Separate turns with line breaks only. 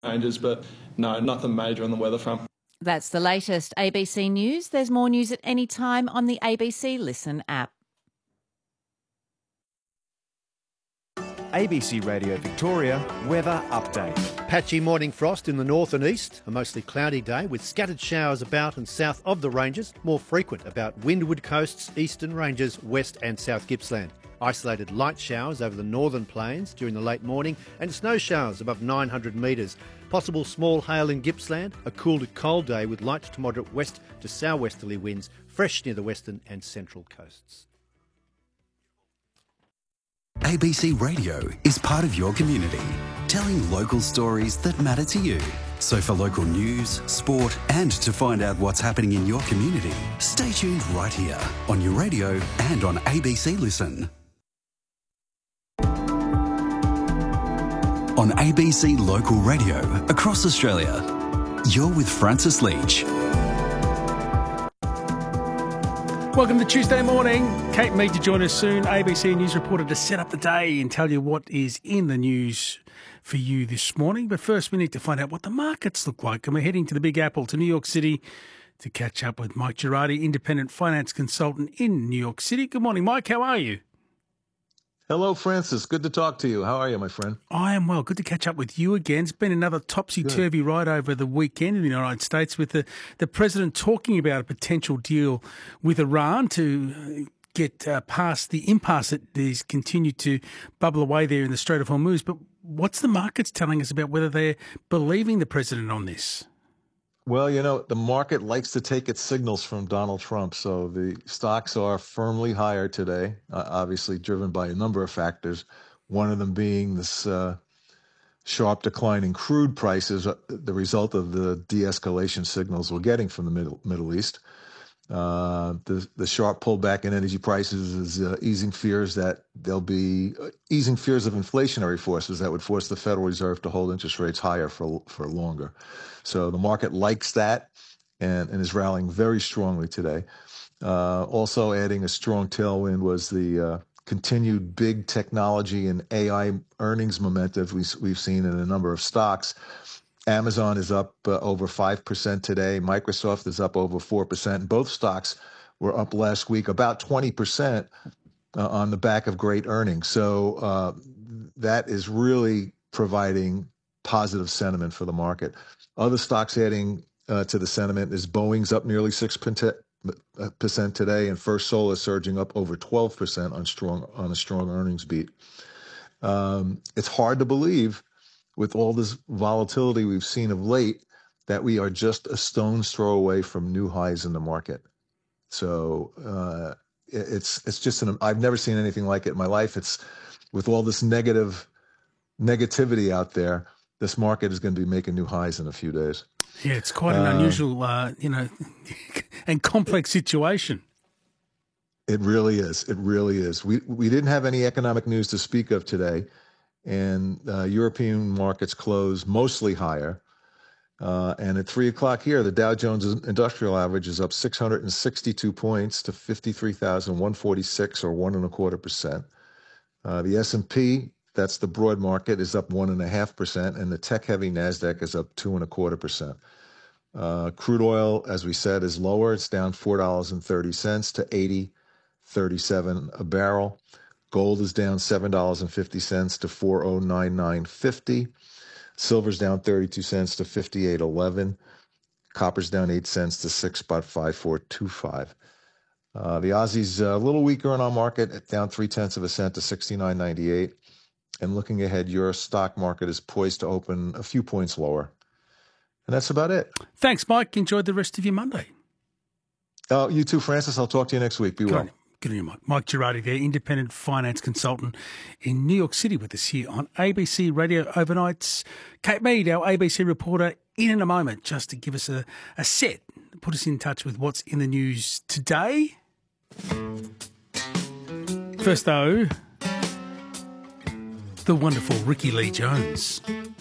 changes, but no, nothing major on the weather front.
That's the latest ABC News. There's more news at any time on the ABC Listen app.
ABC Radio Victoria weather update.
Patchy morning frost in the north and east, a mostly cloudy day with scattered showers about and south of the ranges, more frequent about windward coasts, eastern ranges, west and south Gippsland. Isolated light showers over the northern plains during the late morning and snow showers above 900 metres. Possible small hail in Gippsland, a cool to cold day with light to moderate west to southwesterly winds, fresh near the western and central coasts.
ABC Radio is part of your community, telling local stories that matter to you. So for local news, sport and to find out what's happening in your community, stay tuned right here on your radio and on ABC Listen. On ABC Local Radio across Australia, you're with Francis Leach.
Welcome to Tuesday morning. Kate Mead to join us soon, ABC News reporter, to set up the day and tell you what is in the news for you this morning. But first, we need to find out what the markets look like. And we're heading to the Big Apple, to New York City, to catch up with Mike Girardi, independent finance consultant in New York City. Good morning, Mike. How are you?
Hello, Francis. Good to talk to you. How are you, my friend?
I am well. Good to catch up with you again. It's been another topsy-turvy ride over the weekend in the United States with the president talking about a potential deal with Iran to get past the impasse that has continued to bubble away there in the Strait of Hormuz. But what's the markets telling us about whether they're believing the president on this?
Well, the market likes to take its signals from Donald Trump. So the stocks are firmly higher today, obviously driven by a number of factors, one of them being this sharp decline in crude prices, the result of the de-escalation signals we're getting from the Middle East. The sharp pullback in energy prices is easing fears of inflationary forces that would force the Federal Reserve to hold interest rates higher for longer. So the market likes that and is rallying very strongly today. Also adding a strong tailwind was the continued big technology and AI earnings momentum we've seen in a number of stocks. Amazon is up over 5% today. Microsoft is up over 4%. Both stocks were up last week about 20% on the back of great earnings. So that is really providing positive sentiment for the market. Other stocks adding to the sentiment is Boeing's up nearly 6% today, and First Solar surging up over 12% on a strong earnings beat. It's hard to believe, with all this volatility we've seen of late, that we are just a stone's throw away from new highs in the market. So it's just I've never seen anything like it in my life. It's with all this negativity out there, this market is going to be making new highs in a few days.
Yeah, it's quite an unusual, and complex situation.
It really is. It really is. We didn't have any economic news to speak of today, and European markets closed mostly higher. And at 3 o'clock here, the Dow Jones Industrial Average is up 662 points to 53,146, or 1.25%. The S&P, that's the broad market, is up 1.5%, and the tech-heavy NASDAQ is up 2.25%. Crude oil, as we said, is lower. It's down $4.30 to $80.37 a barrel. Gold is down $7.50 to $409.950. Silver's down 32 cents to 58.11. Copper's down 8 cents to 6.5425. The Aussie's a little weaker in our market, down 0.3 cents to 69.98. And looking ahead, your stock market is poised to open a few points lower. And that's about it.
Thanks, Mike. Enjoy the rest of your Monday.
Oh, you too, Francis. I'll talk to you next week. Be well.
Good on you, Mike. Mike Girardi there, independent finance consultant in New York City with us here on ABC Radio Overnights. Kate Mead, our ABC reporter, in a moment, just to give us a set, put us in touch with what's in the news today. First, though, the wonderful Ricky Lee Jones.